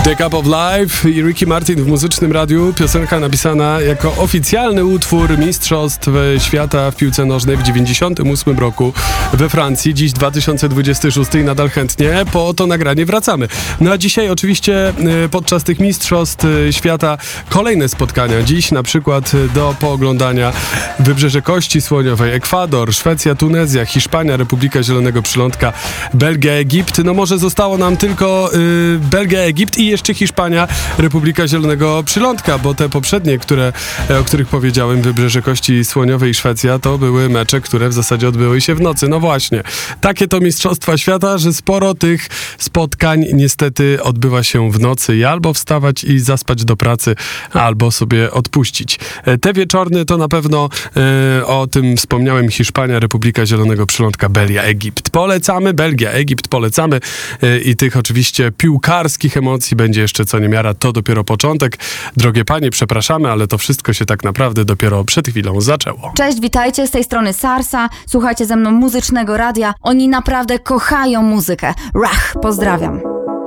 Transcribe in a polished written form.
The Cup of Life i Ricky Martin w Muzycznym Radiu. Piosenka napisana jako oficjalny utwór Mistrzostw Świata w piłce nożnej w 1998 roku we Francji. Dziś 2026 i nadal chętnie po to nagranie wracamy. No a dzisiaj oczywiście podczas tych Mistrzostw Świata kolejne spotkania. Dziś na przykład do pooglądania Wybrzeże Kości Słoniowej, Ekwador, Szwecja, Tunezja, Hiszpania, Republika Zielonego Przylądka, Belgia, Egipt. No może zostało nam tylko Belgia, Egipt i jeszcze Hiszpania, Republika Zielonego Przylądka, bo te poprzednie, o których powiedziałem, Wybrzeże Kości Słoniowej i Szwecja, to były mecze, które w zasadzie odbyły się w nocy. No właśnie, takie to Mistrzostwa Świata, że sporo tych spotkań niestety odbywa się w nocy i albo wstawać i zaspać do pracy, albo sobie odpuścić. Te wieczorne to na pewno o tym wspomniałem, Hiszpania, Republika Zielonego Przylądka, Belgia, Egipt. Polecamy, Belgia, Egipt polecamy i tych oczywiście piłkarskich emocji będzie jeszcze co niemiara, to dopiero początek. Drogie panie, przepraszamy, ale to wszystko się tak naprawdę dopiero przed chwilą zaczęło. Cześć, witajcie, z tej strony Sarsa. Słuchajcie ze mną Muzycznego Radia. Oni naprawdę kochają muzykę. Rach, pozdrawiam.